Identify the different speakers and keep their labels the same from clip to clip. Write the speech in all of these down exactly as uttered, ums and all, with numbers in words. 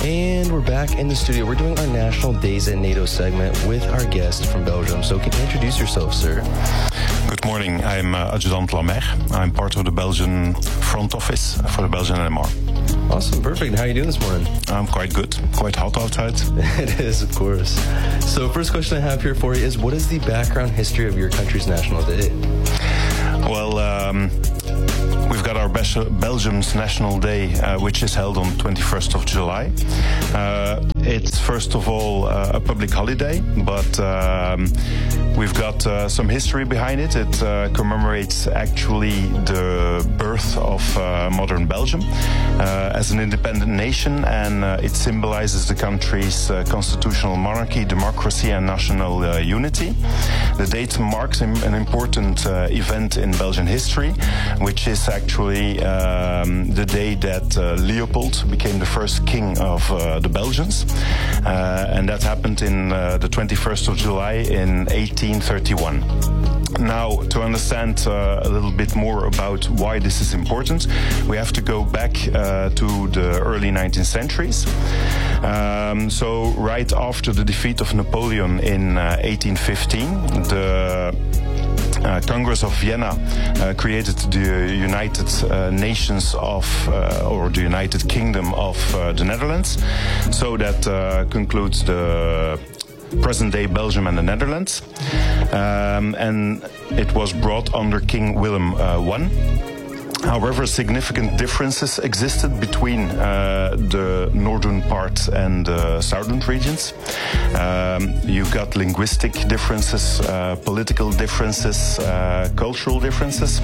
Speaker 1: And we're back in the studio. We're doing our National Days at NATO segment with our guest from Belgium. So can you introduce yourself, sir?
Speaker 2: Good morning. I'm uh, Adjutant Lamer. I'm part of the Belgian front office for the Belgian N M R.
Speaker 1: Awesome. Perfect. How are you doing this morning?
Speaker 2: I'm quite good. Quite hot outside.
Speaker 1: It is, of course. So first question I have here for you is, what is the background history of your country's National Day?
Speaker 2: Well, um, we've got our Belgium's National Day, uh, which is held on twenty-first of July. Uh, it's first of all uh, a public holiday, but um, we've got uh, some history behind it. It uh, commemorates actually the birth of uh, modern Belgium uh, as an independent nation, and uh, it symbolizes the country's uh, constitutional monarchy, democracy, and national uh, unity. The date marks an important uh, event in Belgian history, which is actually um, the day that uh, Leopold became the first king of uh, the Belgians, uh, and that happened in uh, the twenty-first of July in eighteen thirty-one. Now, to understand uh, a little bit more about why this is important, we have to go back uh, to the early nineteenth centuries. Um, so, right after the defeat of Napoleon in uh, eighteen fifteen, the Uh, Congress of Vienna uh, created the United uh, Nations of, uh, or the United Kingdom of uh, the Netherlands. So that uh, concludes the present-day Belgium and the Netherlands. Um, and it was brought under King Willem uh, the First. However, significant differences existed between uh, the northern part and the southern regions. Um, you've got linguistic differences, uh, political differences, uh, cultural differences.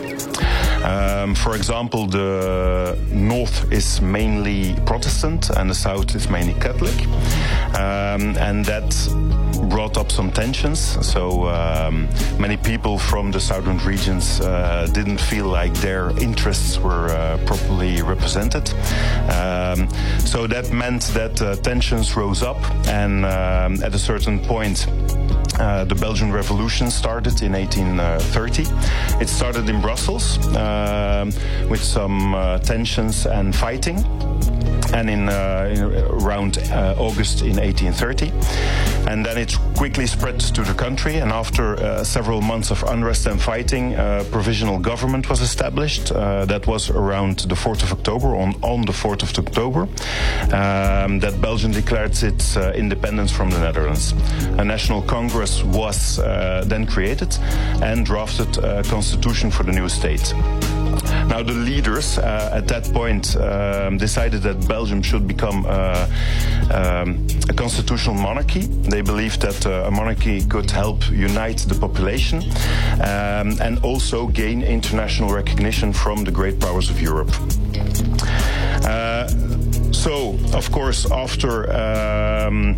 Speaker 2: Um, for example, the north is mainly Protestant and the south is mainly Catholic. Um, and that brought up some tensions. So um, many people from the southern regions uh, didn't feel like their interests were uh, properly represented. Um, so that meant that uh, tensions rose up, and um, at a certain point, Uh, the Belgian Revolution started in eighteen thirty. It started in Brussels uh, with some uh, tensions and fighting. And in, uh, in around uh, August in eighteen thirty. And then it quickly spread to the country, and after uh, several months of unrest and fighting, a provisional government was established. Uh, that was around the fourth of October, on, on the fourth of October, um, that Belgium declared its uh, independence from the Netherlands. A national congress was uh, then created and drafted a constitution for the new state. Now, the leaders uh, at that point um, decided that Belgium should become uh, um, a constitutional monarchy. They believed that uh, a monarchy could help unite the population um, and also gain international recognition from the great powers of Europe. Uh, so, of course, after um,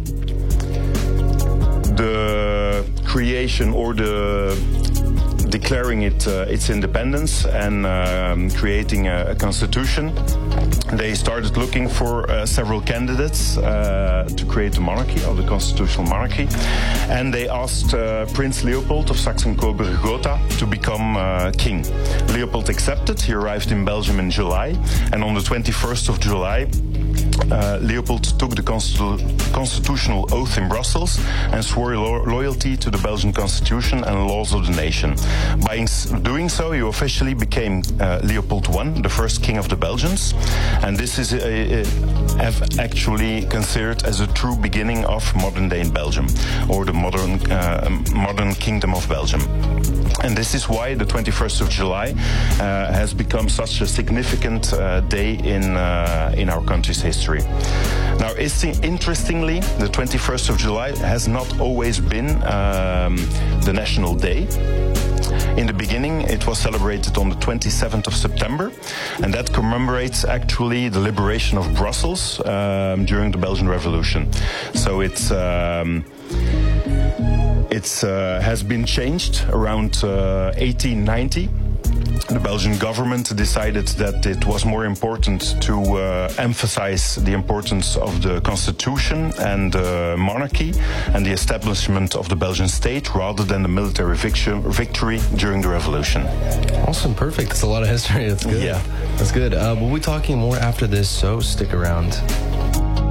Speaker 2: the creation or the declaring it uh, its independence and um, creating a, a constitution, they started looking for uh, several candidates uh, to create the monarchy, or the constitutional monarchy, and they asked uh, Prince Leopold of Saxe-Coburg-Gotha to become uh, king. Leopold accepted. He arrived in Belgium in July, and on the twenty-first of July, Uh, Leopold took the constitu constitutional oath in Brussels and swore lo loyalty to the Belgian constitution and laws of the nation. By doing so, he officially became uh, Leopold the First, the first king of the Belgians, and this is uh, uh, actually considered as a true beginning of modern day in Belgium, or the modern uh, modern kingdom of Belgium. And this is why the twenty-first of July uh, has become such a significant uh, day in uh, in our country's history. Now, interestingly, the twenty-first of July has not always been um, the national day. In the beginning, it was celebrated on the twenty-seventh of September, and that commemorates actually the liberation of Brussels um, during the Belgian Revolution. So it's um, it's uh, has been changed around uh, eighteen ninety. The Belgian government decided that it was more important to uh, emphasize the importance of the constitution and the monarchy and the establishment of the Belgian state rather than the military victory during the revolution.
Speaker 1: Awesome, perfect. That's a lot of history. That's good.
Speaker 2: Yeah.
Speaker 1: That's good. Uh, we'll be talking more after this, so stick around.